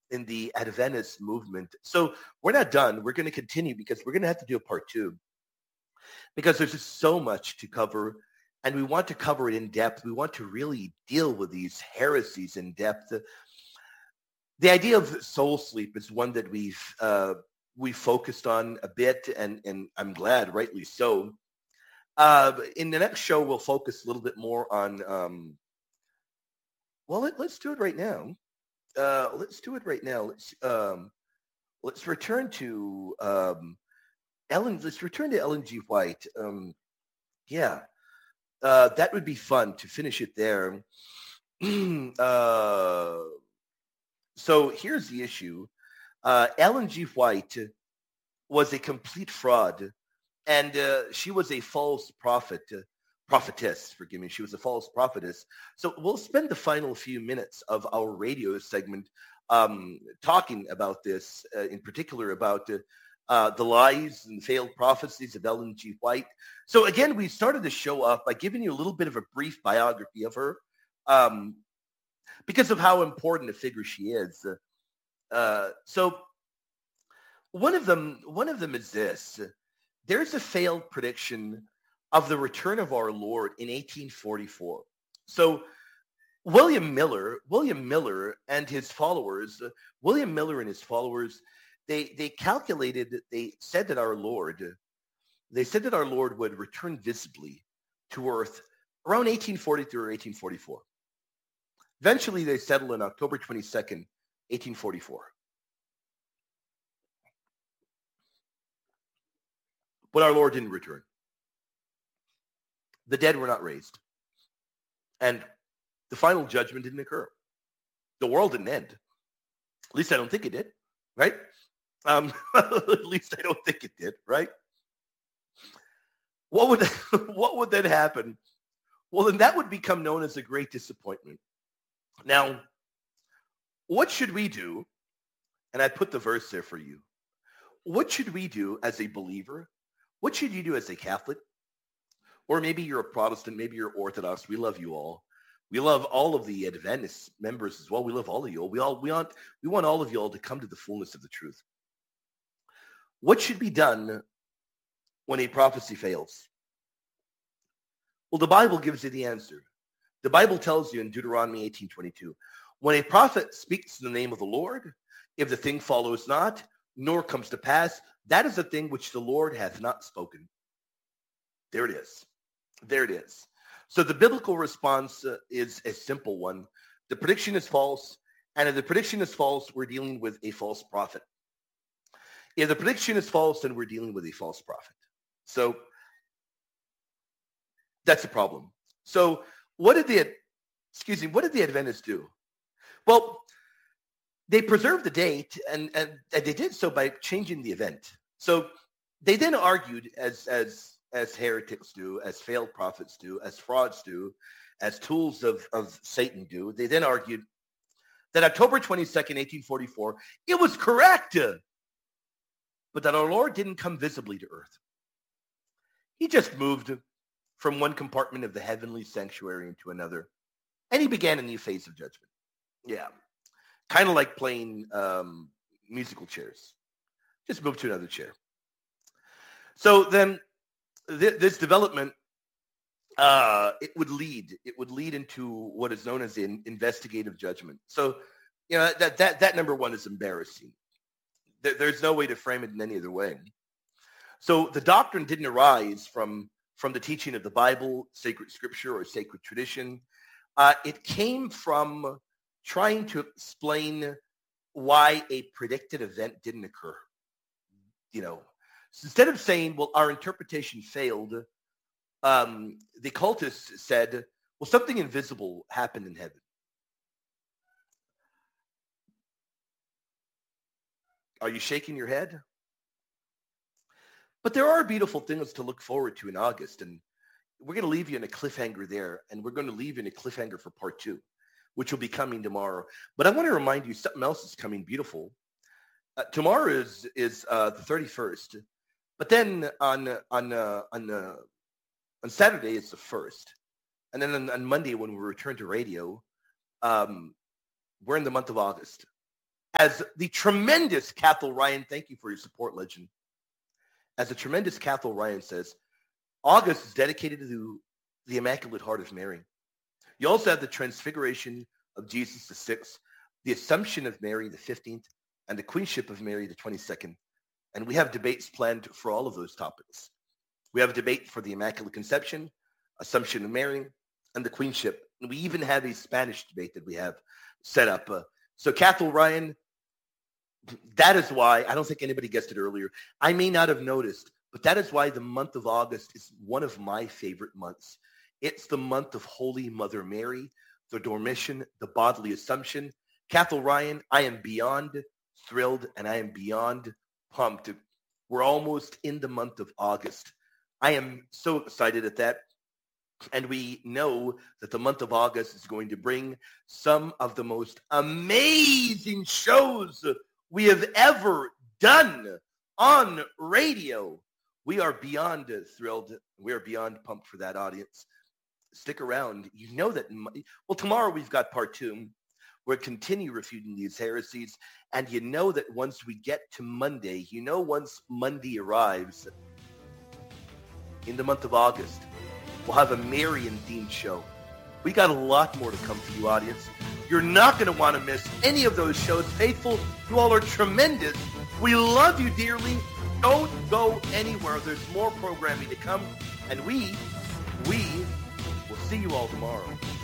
in the Adventist movement. So we're not done. We're going to continue because we're going to have to do a part two because there's just so much to cover and we want to cover it in depth. We want to really deal with these heresies in depth. The idea of soul sleep is one that we've focused on a bit, and I'm glad, rightly so. In the next show, we'll focus a little bit more on. Let's do it right now. Let's do it right now. Let's return to Ellen. Let's return to Ellen G. White. Yeah, that would be fun to finish it there. So here's the issue. Ellen G. White was a complete fraud, and she was a false prophetess, forgive me. She was a false prophetess. So we'll spend the final few minutes of our radio segment talking about this, in particular about the lies and failed prophecies of Ellen G. White. So again, we started the show off by giving you a little bit of a brief biography of her because of how important a figure she is. So one of them is this. There's a failed prediction of the return of our Lord in 1844. So William Miller and his followers, they calculated that they said that our Lord would return visibly to Earth around 1843 or 1844. Eventually, they settled on October 22nd, 1844. But our Lord didn't return. The dead were not raised. And the final judgment didn't occur. The world didn't end. At least I don't think it did, right? At least I don't think it did, right? What would then happen? Well, then that would become known as a great disappointment. Now, what should we do? And I put the verse there for you. What should we do as a believer? What should you do as a Catholic? Or maybe you're a Protestant, maybe you're Orthodox. We love you all. We love all of the Adventist members as well. We love all of you all. We want all of you all to come to the fullness of the truth. What should be done when a prophecy fails? Well, the Bible gives you the answer. The Bible tells you in Deuteronomy 18:22, when a prophet speaks in the name of the Lord, if the thing follows not, nor comes to pass, that is a thing which the Lord hath not spoken. There it is. There it is. So the biblical response is a simple one. The prediction is false, and if the prediction is false, we're dealing with a false prophet. If the prediction is false, then we're dealing with a false prophet. So that's the problem. So what did the Adventists do? Well, they preserved the date, and they did so by changing the event. So they then argued, as heretics do, as failed prophets do, as frauds do, as tools of Satan do. They then argued that October 22nd, 1844, it was correct, but that our Lord didn't come visibly to earth. He just moved from one compartment of the heavenly sanctuary into another, and he began a new phase of judgment. Yeah. Kind of like playing musical chairs. Just move to another chair. So then this development, it would lead into what is known as the investigative judgment. So, that number one is embarrassing. There's no way to frame it in any other way. So the doctrine didn't arise from the teaching of the Bible, sacred scripture, or sacred tradition. It came from trying to explain why a predicted event didn't occur. So instead of saying, well, our interpretation failed, the cultists said, well, something invisible happened in heaven. Are you shaking your head? But there are beautiful things to look forward to in August, and we're going to leave you in a cliffhanger there, and we're going to leave you in a cliffhanger for part 2, which will be coming tomorrow. But I want to remind you, something else is coming beautiful. Tomorrow is the 31st, but then on Saturday it's the 1st, and then on Monday when we return to radio, we're in the month of August. As the tremendous Cathal Ryan, thank you for your support, legend. As the tremendous Cathal Ryan says, August is dedicated to the Immaculate Heart of Mary. You also have the Transfiguration of Jesus the 6th, the Assumption of Mary the 15th, and the Queenship of Mary the 22nd. And we have debates planned for all of those topics. We have a debate for the Immaculate Conception, Assumption of Mary, and the Queenship. And we even have a Spanish debate that we have set up. So Cathal Ryan, that is why, I don't think anybody guessed it earlier. I may not have noticed, but that is why the month of August is one of my favorite months. It's the month of Holy Mother Mary, the Dormition, the bodily Assumption. Cathal Ryan, I am beyond thrilled and I am beyond pumped. We're almost in the month of August. I am so excited at that. And we know that the month of August is going to bring some of the most amazing shows we have ever done on radio. We are beyond thrilled. We are beyond pumped for that, audience. Stick around. You know that, well, tomorrow we've got part 2. We'll continue refuting these heresies. And you know that once we get to Monday, once Monday arrives in the month of August, we'll have a Marian-themed show. We got a lot more to come for you, audience. You're not going to want to miss any of those shows. Faithful, you all are tremendous. We love you dearly. Don't go anywhere. There's more programming to come. And we will see you all tomorrow.